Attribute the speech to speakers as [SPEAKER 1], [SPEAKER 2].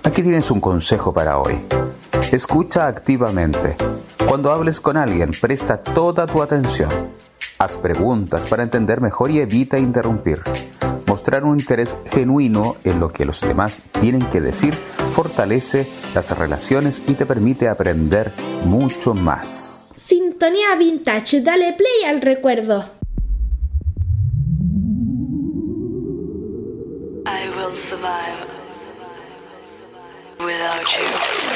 [SPEAKER 1] Aquí tienes un consejo para hoy. Escucha activamente. Cuando hables con alguien, presta toda tu atención. Haz preguntas para entender mejor y evita interrumpir. Mostrar un interés genuino en lo que los demás tienen que decir fortalece las relaciones y te permite aprender mucho más.
[SPEAKER 2] Sintonía Vintage, dale play al recuerdo.
[SPEAKER 3] I will survive without you.